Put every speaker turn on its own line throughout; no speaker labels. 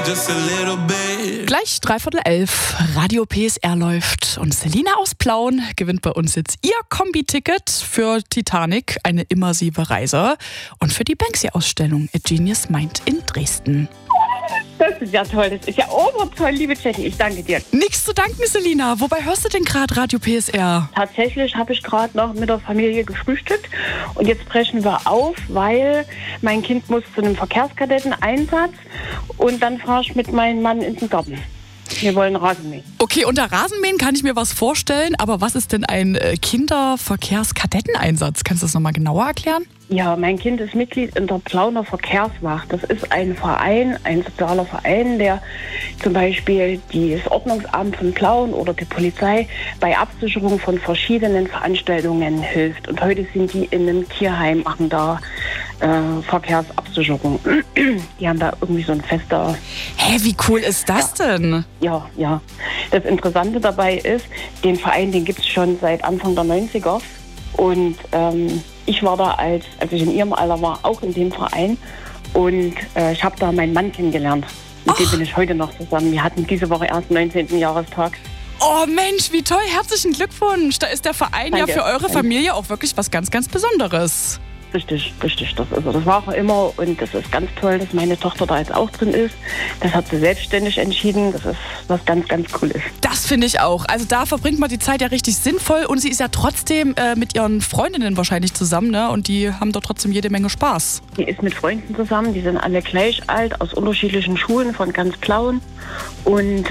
Gleich 11:15, Radio PSR läuft und Selina aus Plauen gewinnt bei uns jetzt ihr Kombi-Ticket für Titanic, eine immersive Reise und für die Banksy-Ausstellung A Genius Mind in Dresden.
Das ist ja toll, das ist ja obertoll, liebe Jenny, ich danke dir.
Nichts zu danken, Selina. Wobei hörst du denn gerade Radio PSR?
Tatsächlich habe ich gerade noch mit der Familie gefrühstückt und jetzt brechen wir auf, weil mein Kind muss zu einem Verkehrskadetteneinsatz und dann fahre ich mit meinem Mann in den Garten. Wir wollen Rasenmähen.
Okay, unter Rasenmähen kann ich mir was vorstellen, aber was ist denn ein Kinderverkehrskadetteneinsatz? Kannst du das nochmal genauer erklären?
Ja, mein Kind ist Mitglied in der Plauner Verkehrswacht. Das ist ein Verein, ein sozialer Verein, der zum Beispiel das Ordnungsamt von Plauen oder die Polizei bei Absicherung von verschiedenen Veranstaltungen hilft. Und heute sind die in einem Tierheim, machen da Verkehrsabsicherung. Die haben da irgendwie so ein fester...
Hä, wie cool ist das denn?
Ja. Das Interessante dabei ist, den Verein, den gibt es schon seit Anfang der 90er. Und ich war da, als ich in ihrem Alter war, auch in dem Verein. Und ich habe da meinen Mann kennengelernt. Mit dem bin ich heute noch zusammen. Wir hatten diese Woche erst 19. Jahrestag.
Oh Mensch, wie toll. Herzlichen Glückwunsch. Da ist der Verein
Danke.
ja für eure Familie auch wirklich was ganz, ganz Besonderes.
Richtig, das ist er. Das war er immer und das ist ganz toll, dass meine Tochter da jetzt auch drin ist. Das hat sie selbstständig entschieden. Das ist was ganz, ganz Cooles.
Das finde ich auch. Also da verbringt man die Zeit ja richtig sinnvoll und sie ist ja trotzdem mit ihren Freundinnen wahrscheinlich zusammen, ne? Und die haben da trotzdem jede Menge Spaß.
Die ist mit Freunden zusammen, die sind alle gleich alt, aus unterschiedlichen Schulen von ganz Plauen und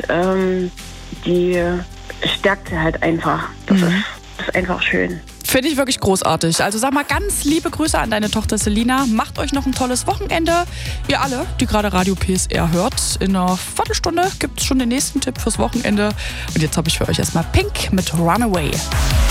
die stärkt sie halt einfach. Das ist einfach schön.
Finde ich wirklich großartig. Also sag mal ganz liebe Grüße an deine Tochter Selina. Macht euch noch ein tolles Wochenende. Ihr alle, die gerade Radio PSR hört. In einer Viertelstunde gibt es schon den nächsten Tipp fürs Wochenende. Und jetzt habe ich für euch erstmal Pink mit Runaway.